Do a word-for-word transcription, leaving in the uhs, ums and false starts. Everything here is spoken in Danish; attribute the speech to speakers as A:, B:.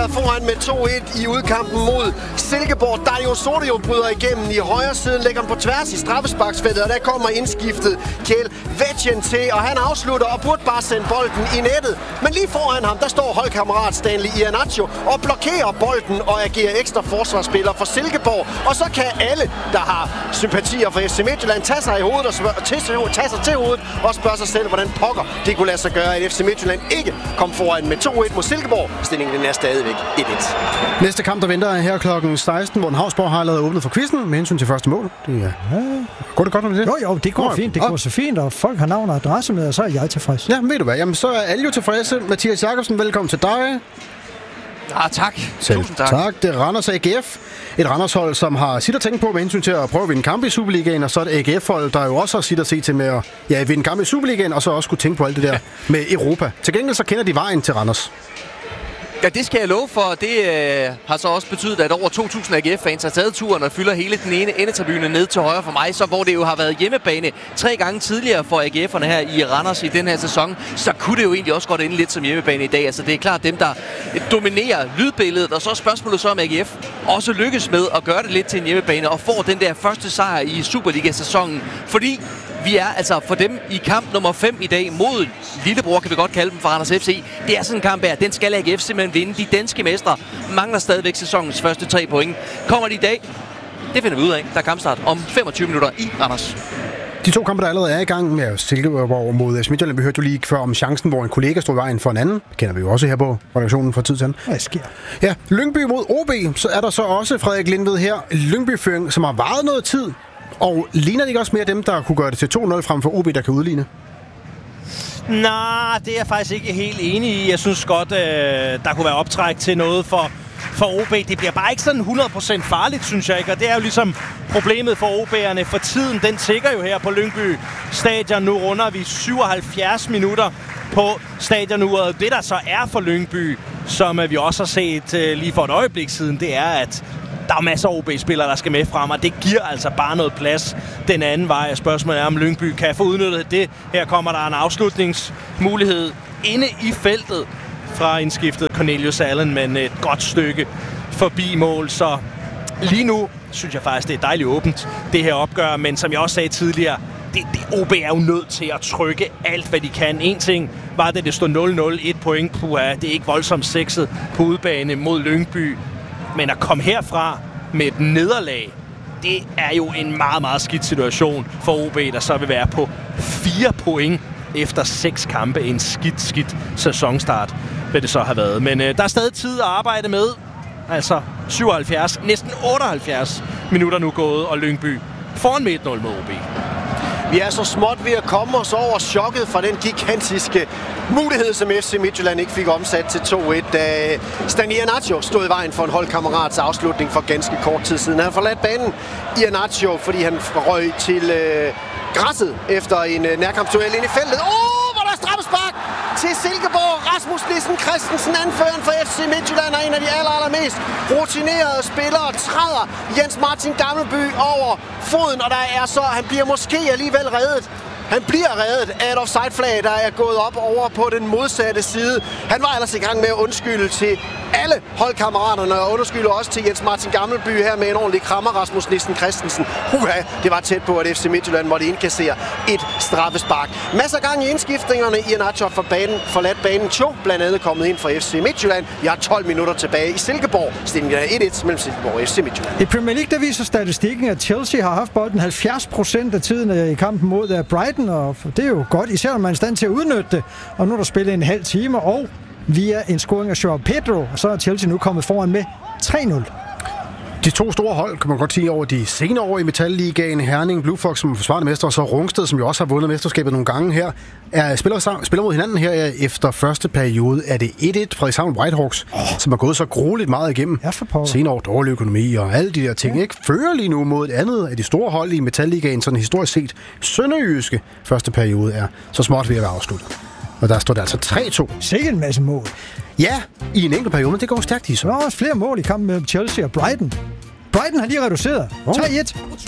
A: været foran med to et i udkampen mod Silkeborg. Dario Sordio bryder igennem i højre siden, lægger den på tværs i straffesparksfeltet, og der kommer indskiftet Kjell Vetjen til, og han afslutter og burde bare sende bolden i nettet. Men lige foran ham, der står holdkammerat Stanley Iheanacho og blokerer bolden og agerer ekstra forsvarsspiller for Silkeborg. Og så kan alle, der har sympatier for F C Midtjylland, tage sig i hovedet og spørge, tage sig til hovedet og spørge sig selv, hvordan pokker det kunne lade sig gøre, at F C Midtjylland ikke kom foran med to et mod Silkeborg. Stillingen den er stadigvæk et et.
B: Næste kamp, der venter her klokken seksten, hvor Havsborg har allerede åbnet for quizzen med hensyn til første mål. Det er... Ja. Går det godt med det?
C: Jo, jo, det går fint. Det går så fint, og folk har navn og adresse med, og så er jeg tilfreds.
B: Ja, ved du hvad? Jamen, så er alle jo tilfredse. Mathias Jakobsen, velkommen til dig.
D: Ah, tak.
B: Selv
D: Tusind tak.
B: Tak. Det er Randers A G F. Et Randers-hold, som har sit at tænke på med hensyn til at prøve at vinde kampe i Superligaen, og så et A G F-hold, der jo også har sit at se til med at ja, vinde kampe i Superligaen, og så også kunne tænke på alt det der ja. med Europa. Til gengæld så kender de vejen til Randers.
D: Ja, det skal jeg love for. Det øh, har så også betydet, at over to tusind A G F-fans har taget turen og fylder hele den ene endetribune ned til højre for mig. Så hvor det jo har været hjemmebane tre gange tidligere for A G F'erne her i Randers i den her sæson, så kunne det jo egentlig også godt ende lidt som hjemmebane i dag. Altså det er klart dem, der dominerer lydbilledet. Og så er spørgsmålet så, om A G F også lykkes med at gøre det lidt til en hjemmebane og får den der første sejr i Superliga-sæsonen. Fordi vi er altså for dem i kamp nummer fem i dag mod Lillebror, kan vi godt kalde dem, for Randers F C. Det er sådan en kamp her. Den skal A G F simpelthen vinde. De danske mestre mangler stadigvæk sæsonens første tre point. Kommer de i dag? Det finder vi ud af. Der er kampstart om femogtyve minutter i Randers.
B: De to kampe, der allerede er i gang med Silkeborg mod F C Midtjylland, vi hørte jo lige før om chancen, hvor en kollega stod i vejen for en anden. Det kender vi jo også her på redaktionen for tid til anden.
C: Hvad sker?
B: Ja, Lyngby mod O B. Så er der så også Frederik Lindved her. Lyngby-føring, som har varet noget tid. Og ligner det ikke også mere dem, der kunne gøre det til to nul frem for O B, der kan udligne?
E: Nej, det er jeg faktisk ikke helt enig i. Jeg synes godt, øh, der kunne være optræk til noget for, for O B. Det bliver bare ikke sådan hundrede procent farligt, synes jeg ikke. Og det er jo ligesom problemet for O B'erne. For tiden, den tigger jo her på Lyngby Stadion. Nu runder vi syvoghalvfjerds minutter på stadionuret. Det, der så er for Lyngby, som vi også har set øh, lige for et øjeblik siden, det er, at der er masser af O B-spillere, der skal med frem, og det giver altså bare noget plads den anden vej. Spørgsmålet er, om Lyngby kan få udnyttet det. Her kommer der en afslutningsmulighed inde i feltet fra indskiftet Cornelius Allen, men et godt stykke forbi mål. Så lige nu synes jeg faktisk, det er dejligt åbent, det her opgør. Men som jeg også sagde tidligere, det, det, O B er jo nødt til at trykke alt, hvad de kan. En ting var det, det stod nul nul, et point. Puha, det er ikke voldsomt sexet på udebane mod Lyngby. Men at komme herfra med et nederlag, det er jo en meget, meget skidt situation for O B, der så vil være på fire point efter seks kampe. En skidt, skidt sæsonstart vil det så have været. Men øh, der er stadig tid at arbejde med. Altså syvoghalvfjerds, næsten otteoghalvfjerds minutter nu gået, og Lyngby foran med et nul mod O B.
A: Vi er så småt ved at komme os over chokket fra den gigantiske mulighed, som F C Midtjylland ikke fik omsat til to et, da Stanley Iheanacho stod i vejen for en holdkammerats afslutning for ganske kort tid siden. Han har forladt banen, Iheanacho, fordi han røg til øh, græsset efter en øh, nærkampsduel ind i feltet. Åh, oh, hvor der er straffespark til Silkeborg. Rasmus Nissen Christensen, anføreren for F C Midtjylland, er en af de aller, allermest rutinerede spillere, træder Jens Martin Gammelby over foden, og der er så, han bliver måske alligevel reddet. Han bliver reddet af et offside-flag, der er gået op over på den modsatte side. Han var ellers i gang med at undskylde til alle holdkammeraterne, og undskylder også til Jens Martin Gammelby her med en ordentlig krammer, Rasmus Nissen Christensen. Huha, det var tæt på, at F C Midtjylland måtte indkassere et straffespark. Masser af gang i indskiftningerne. Iheanacho for banen, forladt banen. Cho blandt andet kommet ind for F C Midtjylland. Vi har tolv minutter tilbage i Silkeborg. Stillingen er et et mellem Silkeborg og F C Midtjylland.
C: I Premier League, der viser statistikken, at Chelsea har haft bolden halvfjerds procent af tiden i kampen mod Brighton, og det er jo godt, især når man er i stand til at udnytte det. Og nu er der spillet en halv time, og via en scoring af Joao Pedro, og så er Chelsea nu kommet foran med tre nul.
B: De to store hold, kan man godt sige, over de senere år i Metal-ligaen, Herning, Blue Fox som forsvarende mester, og så Rungsted, som jo også har vundet mesterskabet nogle gange her, er spiller, sammen, spiller mod hinanden her efter første periode. Er det et et Frederikshavn Whitehawks, oh. som har gået så grueligt meget igennem.
C: Ja, for
B: senere år, dårlig økonomi og alle de der ting, ja. ikke? Fører lige nu mod et andet af de store hold i Metal-ligaen, sådan historisk set. Sønderjyske første periode er så småt ved at være afsluttet. Og der står der altså tre to.
C: Sikke en masse mål.
B: Ja, i en enkelt periode, men det går stærkt i så.
C: Der var også flere mål i kampen med Chelsea og Brighton. Brighton har lige reduceret. tre et.